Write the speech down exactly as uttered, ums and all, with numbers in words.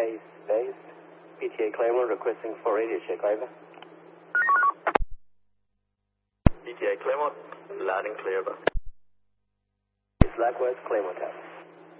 base, base. P T A Claremont requesting for radio check, over. P T A Claremont, loud and clear, over. Likewise, Claremont Tower.